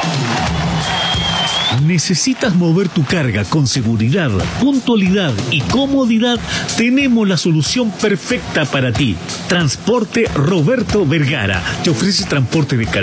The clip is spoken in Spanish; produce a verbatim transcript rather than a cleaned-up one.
¿Necesitas mover tu carga con seguridad, puntualidad y comodidad? Tenemos la solución perfecta para ti. Transporte Roberto Vergara te ofrece transporte de calidad